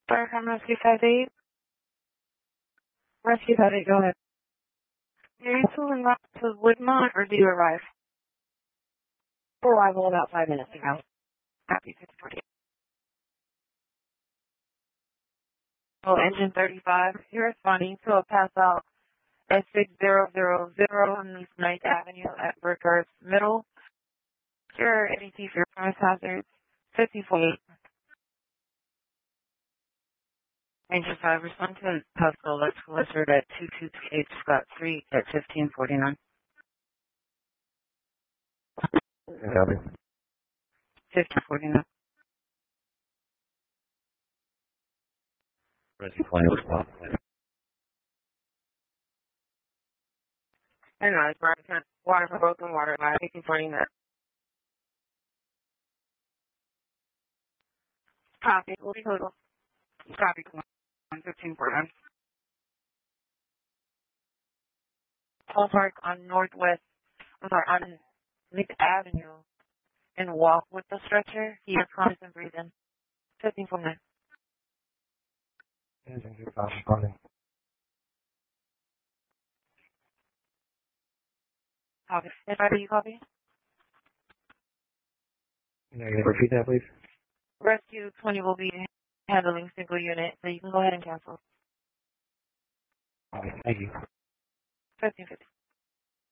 Firecom Rescue 58. Rescue 58, go ahead. Are you still en route to Woodmont, or do you arrive? Arrival about 5 minutes ago. Copy 640. Oh, engine 35. You're responding to a pass out at 6000 on East 9th Avenue at Brickhurst Middle. Your ADT for your price hazards, 54. Engine 5, respond to Pascal Electrical Lizard at 228 Scott Street at 1549. Copy. 1549. Rescue plane response. I know, it's right. Water for broken water line, 1549. Copy, will be total. Copy, 1549. Paul Park on Northwest, on Nick Avenue, and walk with the stretcher. He is constant breathing. 1549. Engine 25 responding. Copy. If I do, you copy? Can you repeat that, please? Rescue 20 will be handling single unit, so you can go ahead and cancel. Okay, thank you. 1550.